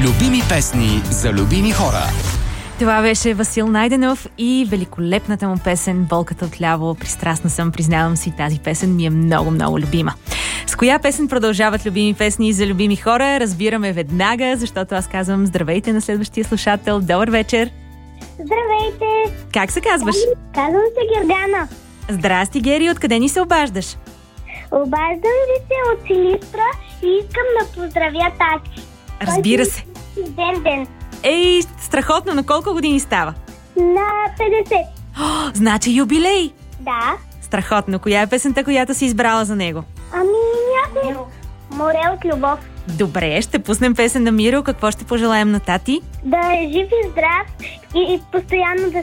Любими песни за любими хора. Това беше Васил Найденов и великолепната му песен "Болката отляво". Пристрастна съм, признавам си, тази песен ми е много, много любима. С коя песен продължават любими песни за любими хора? Разбираме веднага, защото аз казвам здравейте на следващия слушател. Добър вечер! Здравейте! Как се казваш? Казвам се Гергана. Здрасти, Гери, откъде ни се обаждаш? Обаждам ви се от Силистра и искам да поздравя Таки. Разбира се. Ден. Ей, страхотно, на колко години става? На 50. О, значи юбилей! Да. Страхотно. Коя е песента, която си избрала за него? Някой. Море от любов. Добре, ще пуснем песен на Миро. Какво ще пожелаем на тати? Да е жив и здрав и постоянно да